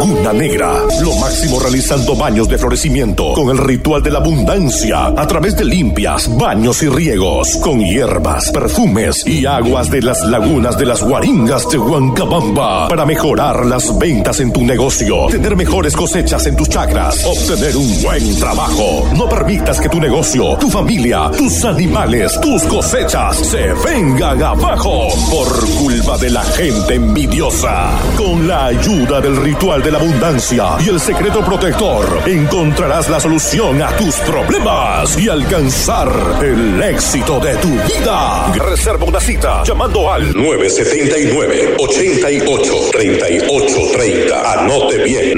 Laguna Negra. Lo máximo realizando baños de florecimiento con el ritual de la abundancia a través de limpias, baños y riegos con hierbas, perfumes y aguas de las lagunas de las Guaringas de Huancabamba para mejorar las ventas en tu negocio, tener mejores cosechas en tus chacras, obtener un buen trabajo. No permitas que tu negocio, tu familia, tus animales, tus cosechas se vengan abajo por culpa de la gente envidiosa. Con la ayuda del ritual de la abundancia y el secreto protector, encontrarás la solución a tus problemas y alcanzar el éxito de tu vida. Reserva una cita llamando al 979-88-3830. Anote bien,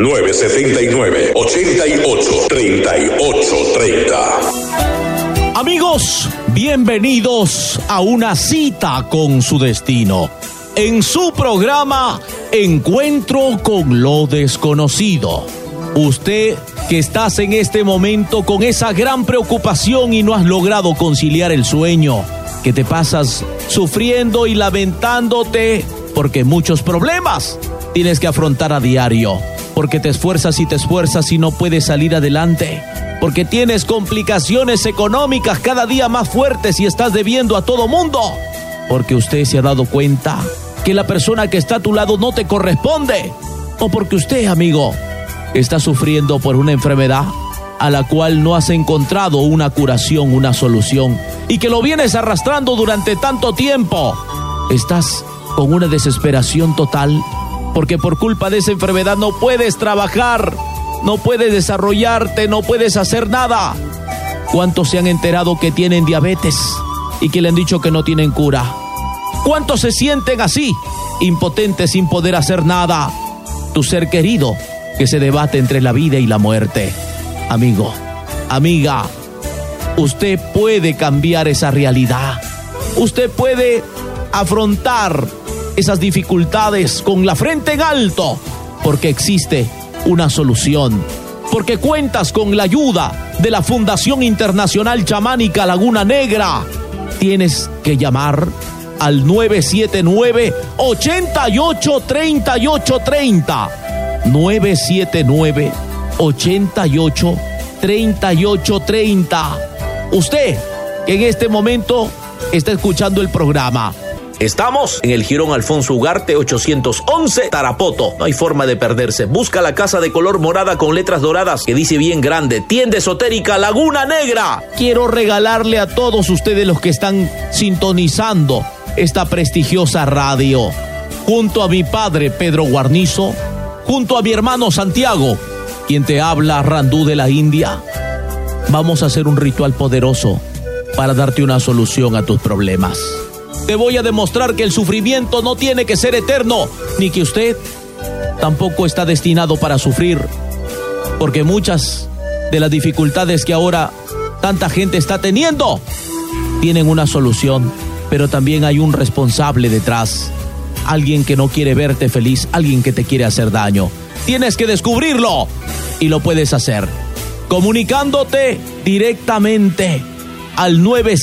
979-88-3830. Amigos, bienvenidos a una cita con su destino. En su programa Encuentro con lo Desconocido. Usted que estás en este momento con esa gran preocupación y no has logrado conciliar el sueño, que te pasas sufriendo y lamentándote porque muchos problemas tienes que afrontar a diario, porque te esfuerzas y no puedes salir adelante, porque tienes complicaciones económicas cada día más fuertes y estás debiendo a todo mundo, porque usted se ha dado cuenta que la persona que está a tu lado no te corresponde, o porque usted, amigo, está sufriendo por una enfermedad a la cual no has encontrado una curación, una solución, y que lo vienes arrastrando durante tanto tiempo. Estás con una desesperación total, porque por culpa de esa enfermedad no puedes trabajar, no puedes desarrollarte, no puedes hacer nada. ¿Cuántos se han enterado que tienen diabetes y que le han dicho que no tienen cura? ¿Cuántos se sienten así, impotentes sin poder hacer nada? Tu ser querido que se debate entre la vida y la muerte. Amigo, amiga, usted puede cambiar esa realidad. Usted puede afrontar esas dificultades con la frente en alto, porque existe una solución, porque cuentas con la ayuda de la Fundación Internacional Chamánica Laguna Negra. Tienes que llamar al 979-88-3830. 979-88-3830. Usted que en este momento está escuchando el programa. Estamos en el Jirón Alfonso Ugarte 811, Tarapoto. No hay forma de perderse. Busca la casa de color morada con letras doradas que dice bien grande: Tienda Esotérica Laguna Negra. Quiero regalarle a todos ustedes los que están sintonizando esta prestigiosa radio, junto a mi padre Pedro Guarnizo, junto a mi hermano Santiago, quien te habla, Randú de la India. Vamos a hacer un ritual poderoso para darte una solución a tus problemas. Te voy a demostrar que el sufrimiento no tiene que ser eterno, ni que usted tampoco está destinado para sufrir, porque muchas de las dificultades que ahora tanta gente está teniendo tienen una solución, pero también hay un responsable detrás, alguien que no quiere verte feliz, alguien que te quiere hacer daño. Tienes que descubrirlo y lo puedes hacer comunicándote directamente al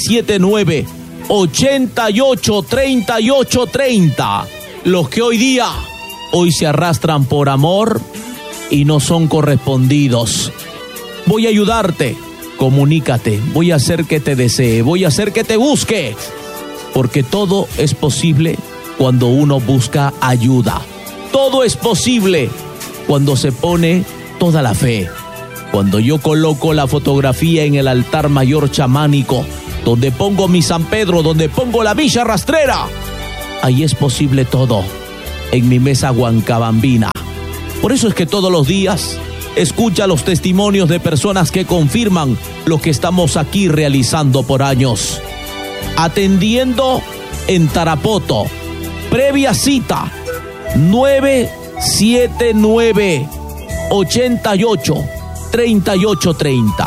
979-88-3830. Los que hoy se arrastran por amor y no son correspondidos. Voy a ayudarte. Comunícate. Voy a hacer que te desee. Voy a hacer que te busque. Porque todo es posible cuando uno busca ayuda. Todo es posible cuando se pone toda la fe. Cuando yo coloco la fotografía en el altar mayor chamánico, donde pongo mi San Pedro, donde pongo la Villa Rastrera, ahí es posible todo, en mi mesa huancabambina. Por eso es que todos los días escucha los testimonios de personas que confirman lo que estamos aquí realizando por años. Atendiendo en Tarapoto, previa cita, 979-88-3830.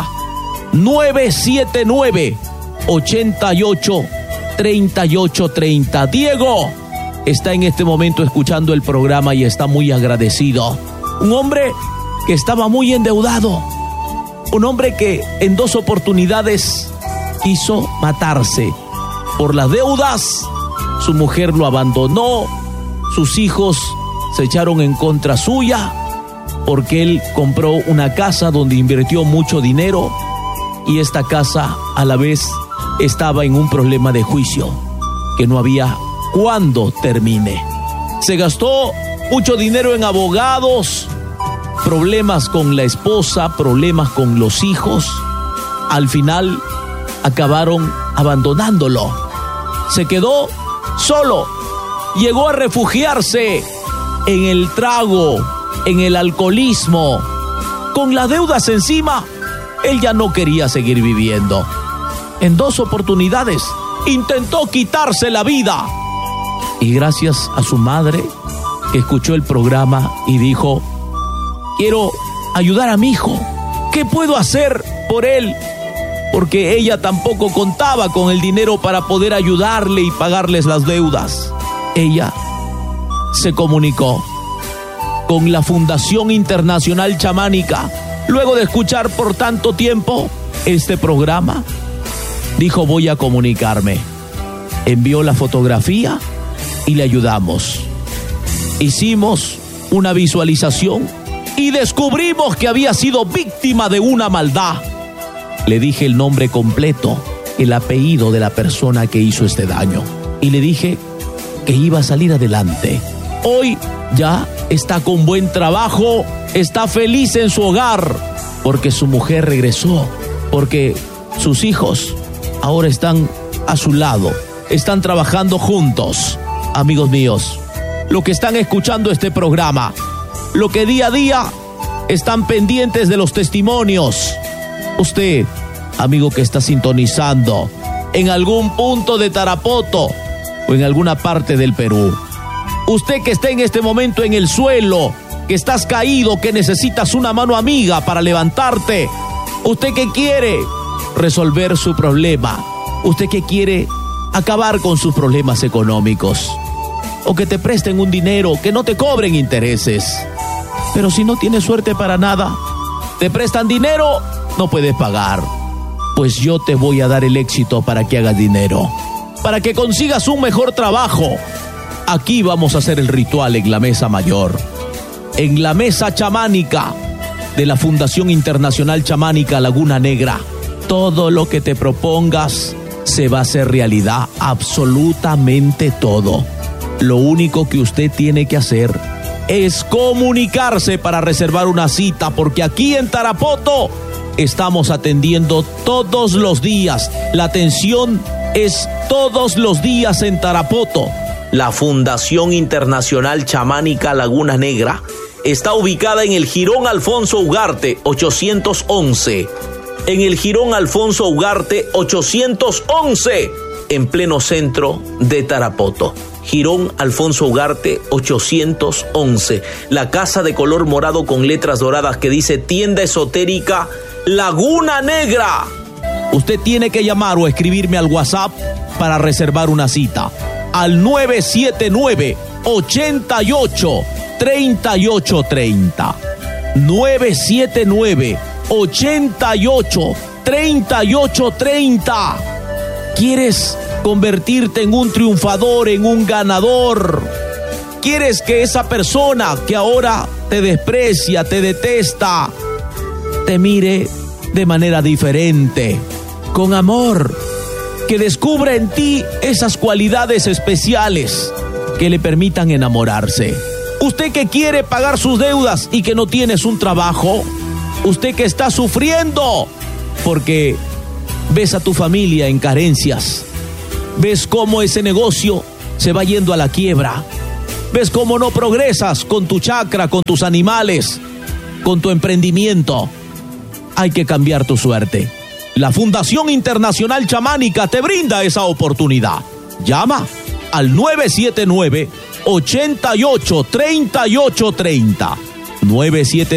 979-88-3830. Diego está en este momento escuchando el programa y está muy agradecido. Un hombre que estaba muy endeudado. Un hombre que en 2 oportunidades quiso matarse. Por las deudas, su mujer lo abandonó, sus hijos se echaron en contra suya porque él compró una casa donde invirtió mucho dinero y esta casa a la vez estaba en un problema de juicio que no había cuándo termine. Se gastó mucho dinero en abogados, problemas con la esposa, problemas con los hijos. Al final acabaron abandonándolo. Se quedó solo. Llegó a refugiarse en el trago, en el alcoholismo. Con las deudas encima, él ya no quería seguir viviendo. En 2 oportunidades intentó quitarse la vida. Y gracias a su madre, que escuchó el programa y dijo: quiero ayudar a mi hijo. ¿Qué puedo hacer por él? Porque ella tampoco contaba con el dinero para poder ayudarle y pagarles las deudas. Ella se comunicó con la Fundación Internacional Chamánica. Luego de escuchar por tanto tiempo este programa, dijo: voy a comunicarme. Envió la fotografía y le ayudamos. Hicimos una visualización y descubrimos que había sido víctima de una maldad. Le dije el nombre completo, el apellido de la persona que hizo este daño, y le dije que iba a salir adelante. Hoy ya está con buen trabajo, está feliz en su hogar, porque su mujer regresó, porque sus hijos ahora están a su lado, están trabajando juntos. Amigos míos, los que están escuchando este programa, lo que día a día están pendientes de los testimonios. Usted, amigo que está sintonizando en algún punto de Tarapoto o en alguna parte del Perú, usted que está en este momento en el suelo, que estás caído, que necesitas una mano amiga para levantarte, usted que quiere resolver su problema, usted que quiere acabar con sus problemas económicos, o que te presten un dinero, que no te cobren intereses. Pero si no tienes suerte para nada, te prestan dinero, no puedes pagar. Pues yo te voy a dar el éxito para que hagas dinero, para que consigas un mejor trabajo. Aquí vamos a hacer el ritual en la mesa mayor, en la mesa chamánica de la Fundación Internacional Chamánica Laguna Negra. Todo lo que te propongas se va a hacer realidad, absolutamente todo. Lo único que usted tiene que hacer es comunicarse para reservar una cita, porque aquí en Tarapoto estamos atendiendo todos los días. La atención es todos los días en Tarapoto. La Fundación Internacional Chamánica Laguna Negra está ubicada en el Jirón Alfonso Ugarte 811. En el Jirón Alfonso Ugarte 811, en pleno centro de Tarapoto. Jirón Alfonso Ugarte 811. La casa de color morado con letras doradas que dice Tienda Esotérica Laguna Negra. Usted tiene que llamar o escribirme al WhatsApp para reservar una cita al 979-88-3830. 979-88-3830. ¿Quieres convertirte en un triunfador, en un ganador? ¿Quieres que esa persona que ahora te desprecia, te detesta, te mire de manera diferente, con amor, que descubra en ti esas cualidades especiales que le permitan enamorarse? Usted que quiere pagar sus deudas y que no tienes un trabajo, usted que está sufriendo porque ves a tu familia en carencias, ves cómo ese negocio se va yendo a la quiebra, ves cómo no progresas con tu chakra, con tus animales, con tu emprendimiento. Hay que cambiar tu suerte. La Fundación Internacional Chamánica te brinda esa oportunidad. Llama al 979-88-3830.